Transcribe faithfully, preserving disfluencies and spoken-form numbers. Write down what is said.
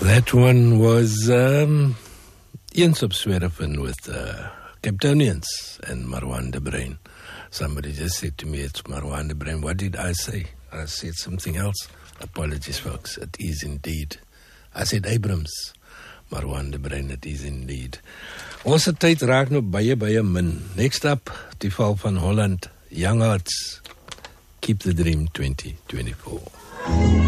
That one was um, Ian Subswerven with uh, Capetonians and Marwan de Bruin. Somebody just said to me, it's Marwan de Bruin. What did I say? I said something else. Apologies, folks. It is indeed. I said Abrams. Marwan de Bruin, it is indeed. Onze tyd raak nou baie, baie min. Next up, die val van Holland. Young Hearts. Keep the Dream twenty twenty-four.